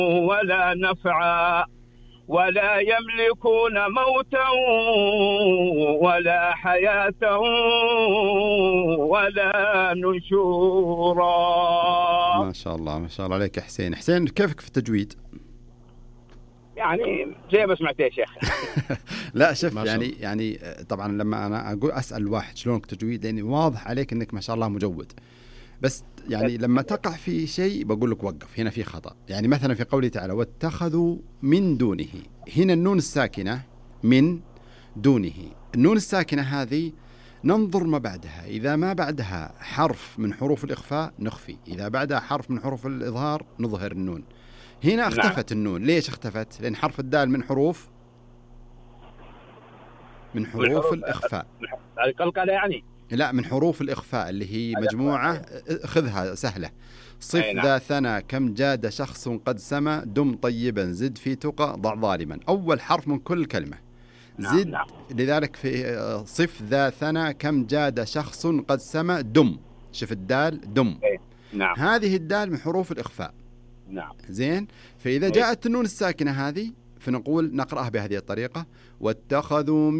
ولا نفعا ولا يملكون موتا ولا حياة ولا نشورا. ما شاء الله ما شاء الله عليك يا حسين. حسين كيفك في التجويد؟ يعني زي ما سمعت يا شيخ. لا شوف يعني طبعا لما انا اقول اسال واحد شلونك تجويد، لاني واضح عليك انك ما شاء الله مجود، بس يعني لما تقع في شيء بقول لك وقف، هنا في خطأ. يعني مثلا في قوله تعالى واتخذوا من دونه، هنا النون الساكنة من دونه، النون الساكنة هذه ننظر ما بعدها، إذا ما بعدها حرف من حروف الإخفاء نخفي، إذا بعدها حرف من حروف الإظهار نظهر النون. هنا اختفت النون. ليش اختفت؟ لأن حرف الدال من حروف الإخفاء. القلقلة يعني؟ لا، من حروف الإخفاء اللي هي مجموعة، خذها سهلة. صف ذا ثنى كم جاد شخص قد سما دم طيبا زد في تقى ضع ظالما، أول حرف من كل كلمة زد. نعم. لذلك في صف ذا ثنى كم جاد شخص قد سما دم، شوف الدال دم. نعم. هذه الدال من حروف الإخفاء. نعم. زين. فإذا جاءت النون الساكنة هذه فنقول نقرأها بهذه الطريقة واتخذوا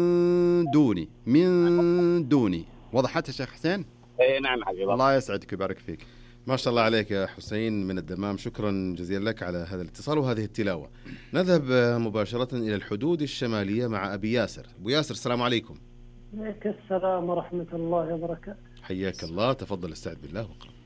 من دوني. وضحت يا شيخ حسين؟ نعم حبيبي. الله يسعدك ويبارك فيك. ما شاء الله عليك يا حسين من الدمام، شكرا جزيلا لك على هذا الاتصال وهذه التلاوة. نذهب مباشرة إلى الحدود الشمالية مع أبي ياسر. أبو ياسر السلام عليكم. عليك السلام ورحمة الله وبركاته. حياك الله، تفضل استعد بالله وقرأ.